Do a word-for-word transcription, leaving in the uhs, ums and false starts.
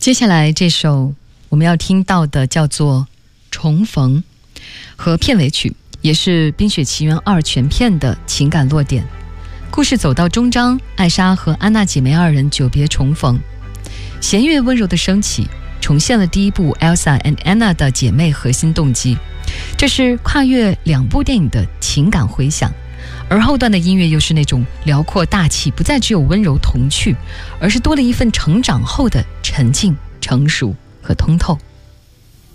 接下来这首我们要听到的叫做《重逢》，和片尾曲，也是《冰雪奇缘二》全片的情感落点。故事走到终章，艾莎和安娜姐妹二人久别重逢，弦乐温柔的升起，重现了第一部 Elsa and Anna 的姐妹核心动机。这是跨越两部电影的情感回响，而后段的音乐又是那种辽阔大气，不再只有温柔童趣，而是多了一份成长后的沉静、成熟和通透。